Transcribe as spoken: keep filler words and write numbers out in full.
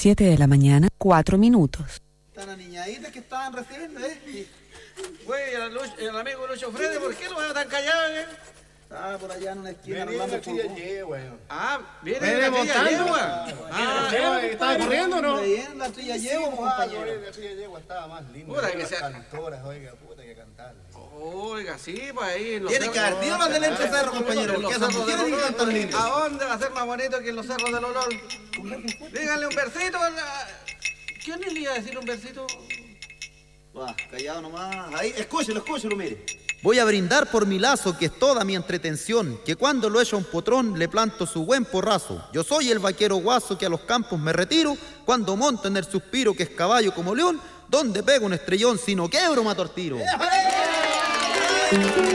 siete de la mañana, cuatro minutos. Están aniñaditas que estaban recién, ¿eh? Güey, el, el amigo Lucho Freddy, ¿por qué lo veo tan callado, eh? Estaba por allá en una esquina Viene arreglando la tía Yegua, weón. Ah, viene Viene la tía montando. Yegua. Ah, ¿Estaba corriendo o no? Viene la tía Yegua, compañero. La tía Yegua estaba más linda. Puta que Las sea- cantoras, oiga, puta que cantar. Oiga, sí, pues ahí en los Tiene que haber cerros- sido las del Entre Cerro, compañero, en los porque esas cerros del mujeres Olor, cantan lindas. ¿a dónde va a ser más bonito que en los cerros del Olor? Díganle un versito. a la- ¿Quién le iba a decir un versito? Va, callado nomás. Ahí, escúchelo, escúchelo, mire. Voy a brindar por mi lazo, que es toda mi entretención, que cuando lo echa un potrón le planto su buen porrazo. Yo soy el vaquero guaso que a los campos me retiro, cuando monto en el suspiro que es caballo como león, donde pego un estrellón si no quebro mato al tiro.